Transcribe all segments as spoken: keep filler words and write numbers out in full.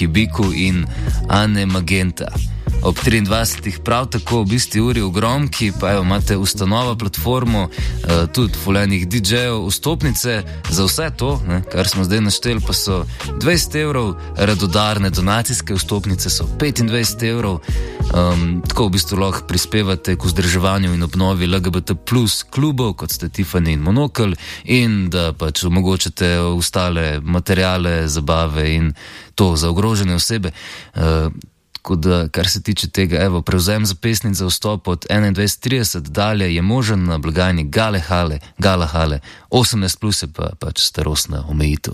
Hibiku in Ane Magenta. Ob triindvajsetih prav tako v bistvu uri v Gromki, pa evo, imate ustanova platformo, eh, tudi fulejnih D J-ev, vstopnice za vse to, ne, kar smo zdaj našteli, pa so dvajset evrov, radodarne donacijske vstopnice so petindvajset evrov, um, tako v bistvu lahko prispevate k vzdrževanju in obnovi L G B T plus klubov, kot ste Tiffany in Monokel, in da pač omogočate ostale materijale, zabave in to za ogrožene osebe. Uh, Tako da, kar se tiče tega, evo, prevzem zapisnic za vstop od enaindvajset trideset dalje je možen na blagajni Galahale, Galahale, osemnajst plus je pa pač starostna omejitev.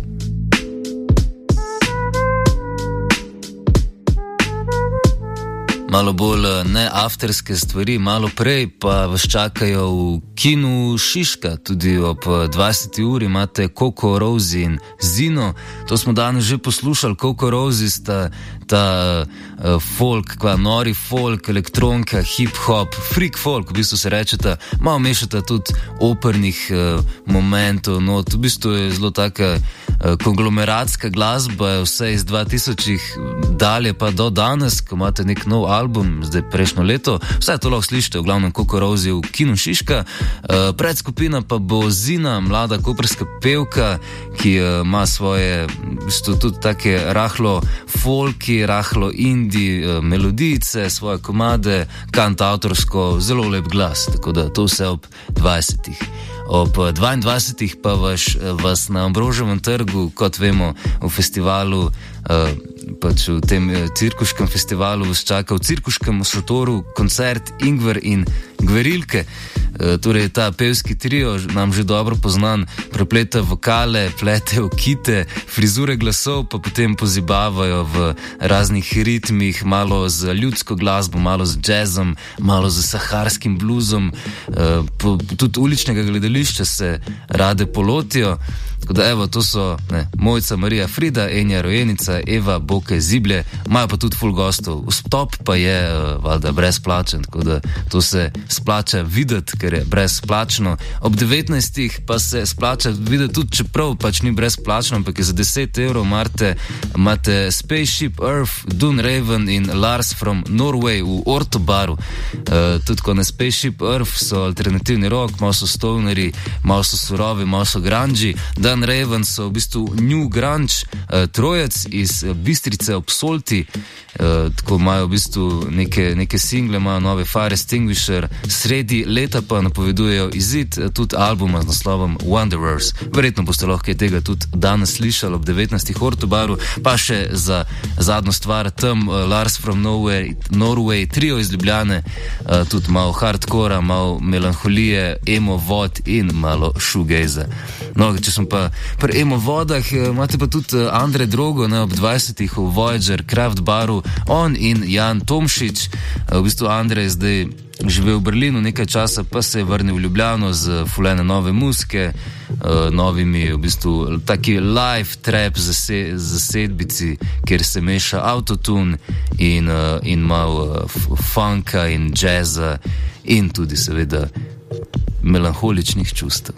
Malo bolj ne afterske stvari, malo prej pa vas čakajo v kinu Šiška, tudi ob dvajseti uri imate Coco Rose in Zino. To smo danes že poslušali, Coco Rose sta ta uh, folk, kva nori folk, elektronka, hip-hop, freak folk, v bistvu se rečeta, malo mešata tudi opernih uh, momentov, no, v bistvu je zelo taka uh, konglomeratska glasba, vse iz dva tisočih dalje pa do danes, ko imate nek nov album, zdaj prejšnjo leto, vse to lahko slišite, v glavnem Coco Rose v kinu Šiška, uh, predskupina pa bo Zina, mlada koprska pevka, ki uh, ima svoje, v bistvu tudi take rahlo folki, rahlo indie uh, melodice, svoje komade, kantautorsko, zelo lep glas, tako da to vse ob dvajsetih. Ob dvaindvajsetih pa vas, vas na Ambroževem trgu, kot vemo, v festivalu, uh, pač v tem cirkuškem festivalu vas čaka v cirkuškem šotoru koncert Ingver in Gverilke. Uh, torej ta pevski trio, nam že dobro poznan, prepleta vokale, plete okite, frizure glasov, pa potem pozibavajo v raznih ritmih, malo z ljudsko glasbo, malo z jazzom, malo z saharskim bluzom, uh, po, tudi uličnega gledališča se rade polotijo. Tako da evo, to so ne, Mojca, Marija, Frida, Enja, Rojenica, Eva, Boke, Ziblje, imajo pa tudi ful gostov. Vstop pa je uh, valjda brezplačen, tako da to se splača videti, ker je brezplačno. Ob devetnajstih pa se splača videti tudi, čeprav pač ni brezplačno, ampak je za deset evrov imate, imate Spaceship Earth, Dun Raven in Lars from Norway v Ortobaru. Uh, tudi ko na Spaceship Earth so alternativni rock, malo so stoneri, malo so surovi, malo so grungy. Dan Raven so v bistvu New Grunge, uh, trojec iz uh, Bistrice ob Solti, uh, tako imajo v bistvu neke, neke single, imajo nove Fire Extinguisher, sredi leta pa napovedujejo izid uh, tudi albuma z naslovom Wanderers. Verjetno boste lahko tega tudi danes slišali ob devetnajstih Ortobaru, pa še za zadnjo stvar tam uh, Lars from Norway, Norway, trio iz Ljubljane, uh, tudi malo hardcora, malo melanholije, emo vod in malo shoegaze. No, če sem pa pri emo vodah, imate pa tudi Andre Drogo, ne, ob dvajsetih v Voyager Craft Baru, on in Jan Tomšič. V bistvu Andre je zdaj živel v Berlinu nekaj časa, pa se je vrnil v Ljubljano z fulene nove muzike, novimi, v bistvu taki live trap zasedbici, kjer se meša autotune in, in malo funka in jazza in tudi seveda melanholičnih čustev.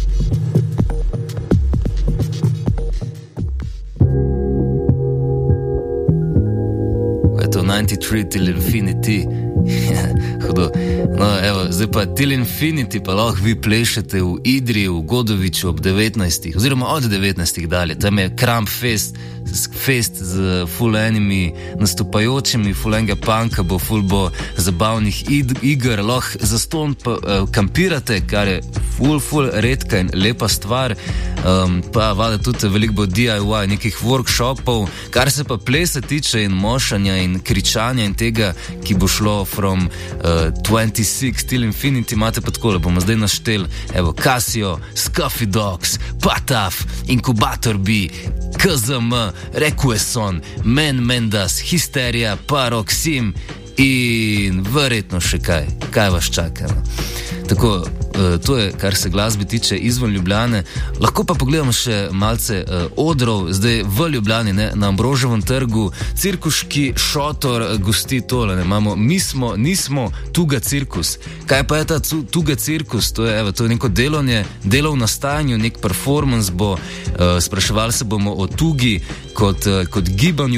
ninety-three till infinity. Hudo. No, evo, zdaj pa till infinity pa lahko vi plešete v Idri, v Godoviču ob devetnajstih, oziroma od devetnajstih dalje. Tam je Kramp Fest, fest z ful enimi nastopajočimi, ful enega panka bo, ful bo zabavnih id- iger, lahko zaston pa uh, kampirate, kar je ful, ful redka in lepa stvar, um, pa vada tudi veliko bo D I Y, nekih workshopov, kar se pa plesa tiče in mošanja in kričanja in tega, ki bo šlo from uh, twenty-six till infinity, imate pa takole, bomo zdaj naštel, evo, Casio, Scuffy Dogs, Pataf, Inkubator B, K Z M, Requesson, Men Mendas, Hysteria, Paroxim in verjetno še kaj, kaj vas čaka. No? Tako, to je, kar se glasbi tiče izven Ljubljane. Lahko pa pogledamo še malce uh, odrov, zdaj v Ljubljani, ne, na Ambroževem trgu, cirkuški šotor gosti tole, ne, imamo, mi smo, nismo Tuga cirkus. Kaj pa je ta Tuga cirkus? To je, evo, to je neko delovnje, delo v nastajanju, nek performance bo, uh, spraševali se bomo o Tugi kot, uh, kot gibanju,